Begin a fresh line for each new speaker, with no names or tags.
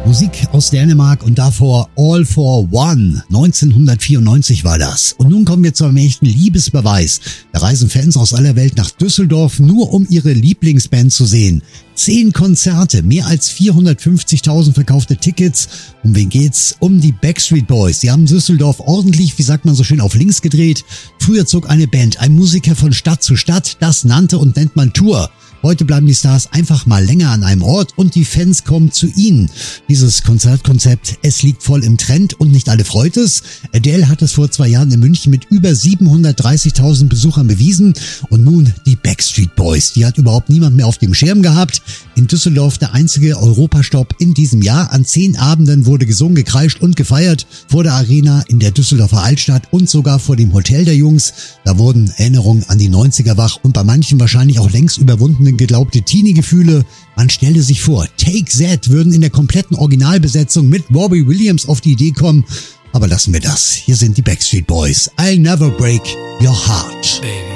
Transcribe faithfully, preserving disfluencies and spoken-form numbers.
Musik aus Dänemark und davor All for One. neunzehnhundertvierundneunzig war das. Und nun kommen wir zu einem echten Liebesbeweis. Da reisen Fans aus aller Welt nach Düsseldorf, nur um ihre Lieblingsband zu sehen. Zehn Konzerte, mehr als vierhundertfünfzigtausend verkaufte Tickets. Um wen geht's? Um die Backstreet Boys. Die haben Düsseldorf ordentlich, wie sagt man so schön, auf links gedreht. Früher zog eine Band, ein Musiker von Stadt zu Stadt. Das nannte und nennt man Tour. Heute bleiben die Stars einfach mal länger an einem Ort und die Fans kommen zu ihnen. Dieses Konzertkonzept, es liegt voll im Trend und nicht alle freut es. Adele hat es vor zwei Jahren in München mit über siebenhundertdreißigtausend Besuchern bewiesen. Und nun die Backstreet Boys. Die hat überhaupt niemand mehr auf dem Schirm gehabt. In Düsseldorf der einzige Europastopp in diesem Jahr. An zehn Abenden wurde gesungen, gekreischt und gefeiert. Vor der Arena, in der Düsseldorfer Altstadt und sogar vor dem Hotel der Jungs. Da wurden Erinnerungen an die neunziger wach und bei manchen wahrscheinlich auch längst überwundenen geglaubte Teenie-Gefühle. Man stelle sich vor, Take That würden in der kompletten Originalbesetzung mit Robbie Williams auf die Idee kommen. Aber lassen wir das. Hier sind die Backstreet Boys. I'll never break your heart.
Baby.